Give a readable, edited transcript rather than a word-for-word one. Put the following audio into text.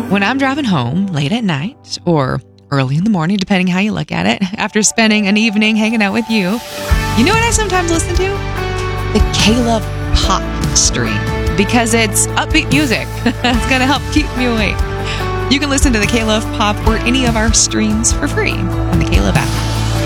When I'm driving home late at night or early in the morning, depending how you look at it, after spending an evening hanging out with you, you know what I sometimes listen to? The K-Love Pop stream, because it's upbeat music. It's going to help keep me awake. You can listen to the K-Love Pop or any of our streams for free on the K-Love app.